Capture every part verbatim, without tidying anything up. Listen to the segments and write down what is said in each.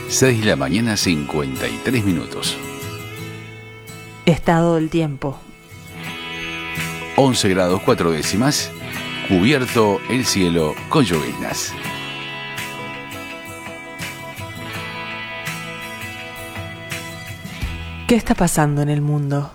seis de la mañana, cincuenta y tres minutos. Estado del tiempo. once grados cuatro décimas. Cubierto el cielo con lloviznas. ¿Qué está pasando en el mundo?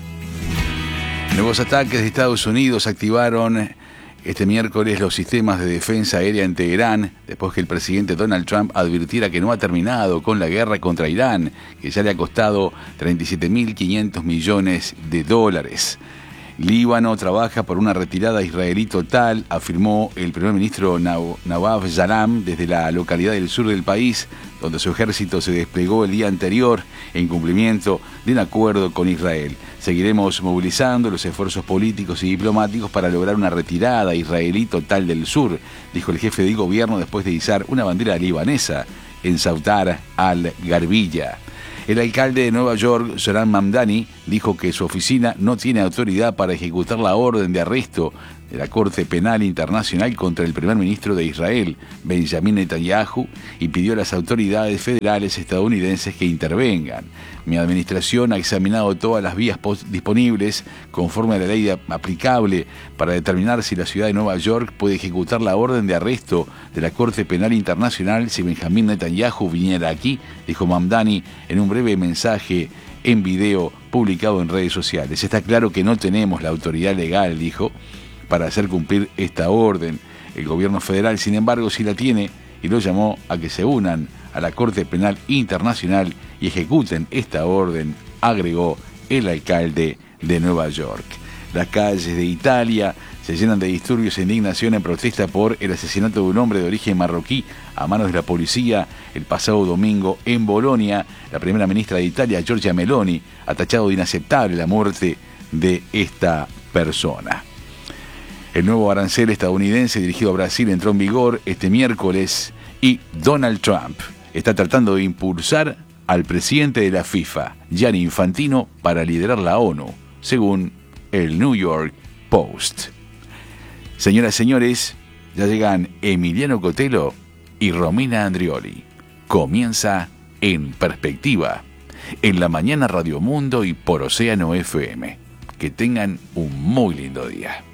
Nuevos ataques de Estados Unidos activaron este miércoles los sistemas de defensa aérea en Teherán, después que el presidente Donald Trump advirtiera que no ha terminado con la guerra contra Irán, que ya le ha costado treinta y siete mil quinientos millones de dólares. Líbano trabaja por una retirada israelí total, afirmó el primer ministro Nawaf Salam desde la localidad del sur del país, donde su ejército se desplegó el día anterior en cumplimiento de un acuerdo con Israel. Seguiremos movilizando los esfuerzos políticos y diplomáticos para lograr una retirada israelí total del sur, dijo el jefe de gobierno después de izar una bandera libanesa en Sautar al-Garbilla. El alcalde de Nueva York, Zohran Mamdani, dijo que su oficina no tiene autoridad para ejecutar la orden de arresto de la Corte Penal Internacional contra el primer ministro de Israel, Benjamin Netanyahu, y pidió a las autoridades federales estadounidenses que intervengan. Mi administración ha examinado todas las vías disponibles conforme a la ley aplicable para determinar si la ciudad de Nueva York puede ejecutar la orden de arresto de la Corte Penal Internacional si Benjamin Netanyahu viniera aquí, dijo Mamdani en un breve mensaje en video publicado en redes sociales. Está claro que no tenemos la autoridad legal, dijo, para hacer cumplir esta orden. El gobierno federal, sin embargo, sí la tiene y lo llamó a que se unan a la Corte Penal Internacional y ejecuten esta orden, agregó el alcalde de Nueva York. Las calles de Italia se llenan de disturbios e indignación en protesta por el asesinato de un hombre de origen marroquí a manos de la policía el pasado domingo en Bolonia. La primera ministra de Italia, Giorgia Meloni, ha tachado de inaceptable la muerte de esta persona. El nuevo arancel estadounidense dirigido a Brasil entró en vigor este miércoles y Donald Trump está tratando de impulsar al presidente de la FIFA, Gianni Infantino, para liderar la ONU, según el New York Post. Señoras y señores, ya llegan Emiliano Cotelo y Romina Andrioli. Comienza En Perspectiva, en la mañana Radio Mundo y por Océano F M. Que tengan un muy lindo día.